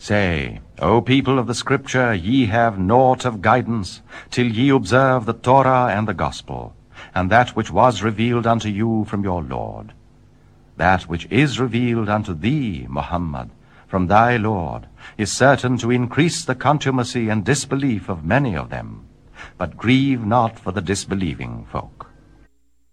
Say, O people of the Scripture, ye have naught of guidance, till ye observe the Torah and the Gospel, and that which was revealed unto you from your Lord. That which is revealed unto thee, Muhammad, from thy Lord, is certain to increase the contumacy and disbelief of many of them. But grieve not for the disbelieving folk.